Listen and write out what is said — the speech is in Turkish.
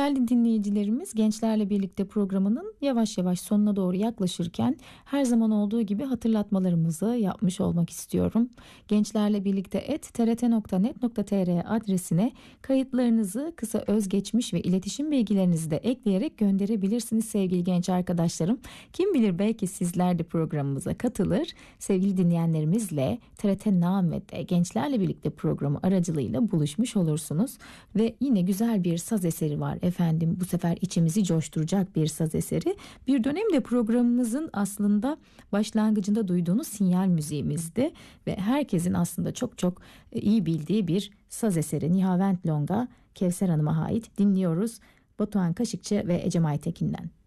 Değerli dinleyicilerimiz, Gençlerle Birlikte programının yavaş yavaş sonuna doğru yaklaşırken her zaman olduğu gibi hatırlatmalarımızı yapmış olmak istiyorum. Gençlerle Birlikte @trt.net.tr adresine kayıtlarınızı, kısa özgeçmiş ve iletişim bilgilerinizi de ekleyerek gönderebilirsiniz sevgili genç arkadaşlarım. Kim bilir, belki sizler de programımıza katılır, sevgili dinleyenlerimizle TRT Name'de Gençlerle Birlikte programı aracılığıyla buluşmuş olursunuz. Ve yine güzel bir saz eseri var efendim, bu sefer içimizi coşturacak bir saz eseri. Bir dönemde programımızın aslında başlangıcında duyduğunuz sinyal müziğimizdi ve herkesin aslında çok çok iyi bildiği bir saz eseri, Nihavent Long'a, Kevser Hanım'a ait dinliyoruz. Batuhan Kaşıkçı ve Ecem Aytekin'den.